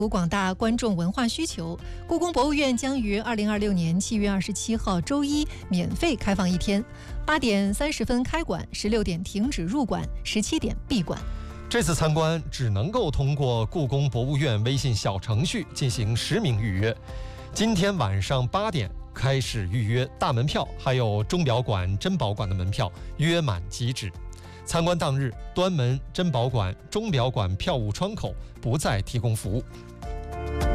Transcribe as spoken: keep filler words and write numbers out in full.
符广大观众文化需求，故宫博物院将于二零二六年七月二十七号周一免费开放一天，八点三十分开馆，十六点停止入馆，十七点闭馆。 这次参观只能够通过故宫博物院微信小程序进行实名预约。今天晚上八点开始预约，大门票还有钟表馆、珍宝馆的门票约满即止。参观当日，端门、珍宝馆、钟表馆票务窗口不再提供服务。